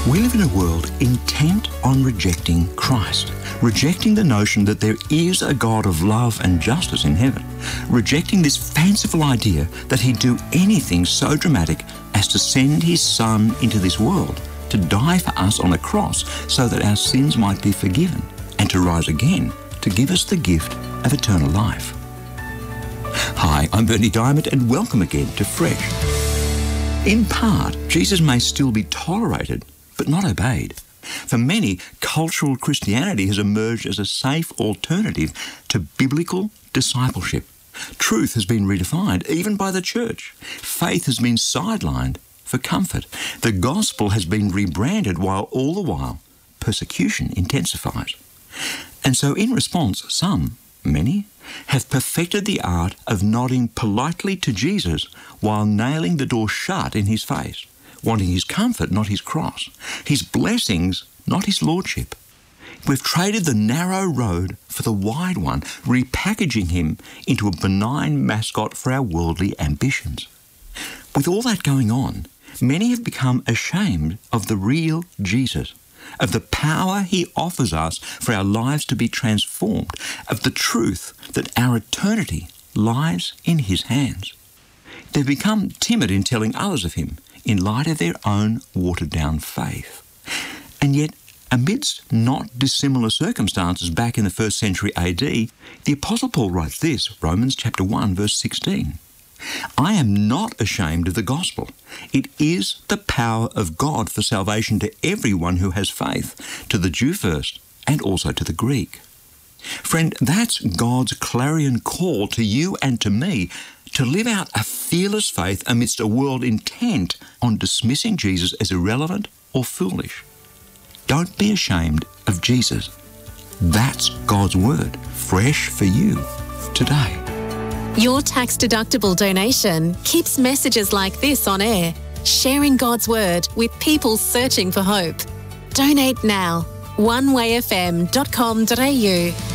We live in a world intent on rejecting Christ, rejecting the notion that there is a God of love and justice in heaven, rejecting this fanciful idea that he'd do anything so dramatic as to send his Son into this world to die for us on a cross so that our sins might be forgiven, and to rise again to give us the gift of eternal life. Hi, I'm Bernie Diamond, and welcome again to Fresh. In part, Jesus may still be tolerated, but not obeyed. For many, cultural Christianity has emerged as a safe alternative to biblical discipleship. Truth has been redefined, even by the church. Faith has been sidelined for comfort. The gospel has been rebranded, while all the while persecution intensifies. And so in response, many, have perfected the art of nodding politely to Jesus while nailing the door shut in his face, wanting his comfort, not his cross, his blessings, not his lordship. We've traded the narrow road for the wide one, repackaging him into a benign mascot for our worldly ambitions. With all that going on, many have become ashamed of the real Jesus, of the power he offers us for our lives to be transformed, of the truth that our eternity lies in his hands. They've become timid in telling others of him in light of their own watered-down faith. And yet, amidst not dissimilar circumstances back in the 1st century AD, the Apostle Paul writes this, Romans chapter 1, verse 16. I am not ashamed of the gospel. It is the power of God for salvation to everyone who has faith, to the Jew first and also to the Greek. Friend, that's God's clarion call to you and to me to live out a fearless faith amidst a world intent on dismissing Jesus as irrelevant or foolish. Don't be ashamed of Jesus. That's God's word, fresh for you today. Your tax-deductible donation keeps messages like this on air, sharing God's word with people searching for hope. Donate now. onewayfm.com.au